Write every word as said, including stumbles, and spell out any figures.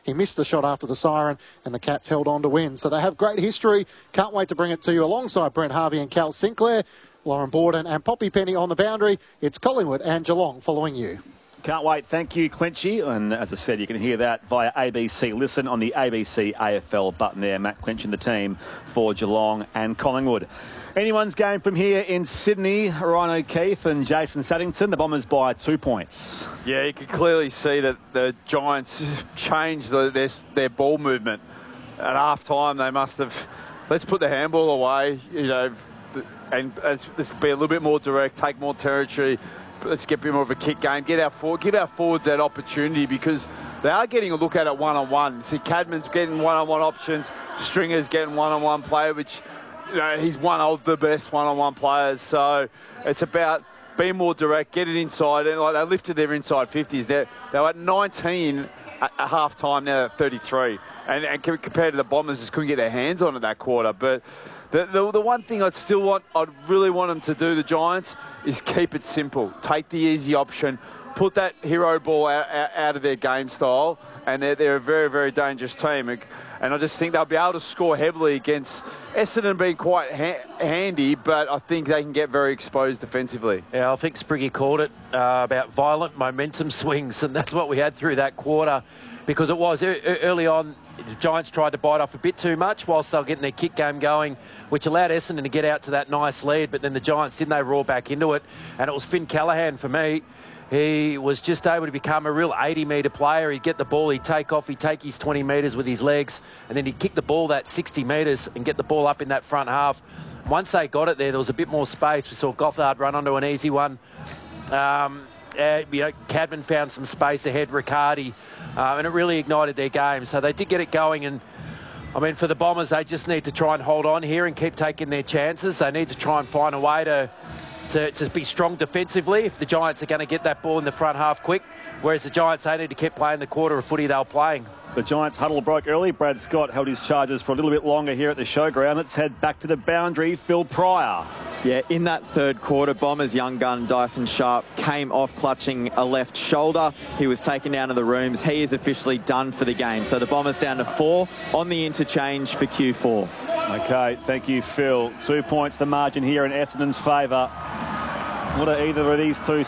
He missed the shot after the siren, and the Cats held on to win. So they have great history. Can't wait to bring it to you alongside Brent Harvey and Cal Sinclair, Lauren Borden and Poppy Penny on the boundary. It's Collingwood and Geelong following you. Can't wait. Thank you, Clinchy. And as I said, you can hear that via A B C Listen on the A B C A F L button there. Matt Clinch and the team for Geelong and Collingwood. Anyone's game from here in Sydney. Ryan O'Keefe and Jason Saddington. The Bombers by two points. Yeah, you can clearly see that the Giants changed the, their, their ball movement. At half-time, they must have, let's put the handball away, you know, and let's, let's be a little bit more direct, take more territory. Let's get a bit more of a kick game. Get our forward, give our forwards that opportunity because they are getting a look at it one-on-one. See, Cadman's getting one-on-one options. Stringer's getting one-on-one play, which, you know, he's one of the best one-on-one players. So it's about being more direct, get it inside. And like they lifted their inside fifties. They're, they were at nineteen at, at half-time, now they're at thirty-three. And, and compared to the Bombers, just couldn't get their hands on it that quarter. But the, the, the one thing I'd still want, I'd really want them to do, the Giants, is keep it simple. Take the easy option. Put that hero ball out, out, out of their game style. And they're, they're a very, very dangerous team. And I just think they'll be able to score heavily against Essendon being quite ha- handy, but I think they can get very exposed defensively. Yeah, I think Spriggy called it uh, about violent momentum swings, and that's what we had through that quarter because it was e- early on. The Giants tried to bite off a bit too much whilst they were getting their kick game going, which allowed Essendon to get out to that nice lead, but then the Giants, didn't they, roar back into it? And it was Finn Callaghan for me. He was just able to become a real eighty metre player. He'd get the ball, he'd take off, he'd take his twenty metres with his legs, and then he'd kick the ball that sixty metres and get the ball up in that front half. Once they got it there, there was a bit more space. We saw Gothard run onto an easy one. Um, uh, you know, Cadman found some space ahead, Riccardi, uh, and it really ignited their game. So they did get it going, and I mean, for the Bombers, they just need to try and hold on here and keep taking their chances. They need to try and find a way to To, to be strong defensively if the Giants are going to get that ball in the front half quick, whereas the Giants, they need to keep playing the quarter of footy they were playing. The Giants huddle broke early. Brad Scott held his charges for a little bit longer here at the showground. Let's head back to the boundary. Phil Pryor. Yeah, in that third quarter, Bombers young gun Dyson Sharp came off clutching a left shoulder. He was taken down to the rooms. He is officially done for the game. So the Bombers down to four on the interchange for Q four. Okay, thank you, Phil. Two points the margin here in Essendon's favour. What are either of these two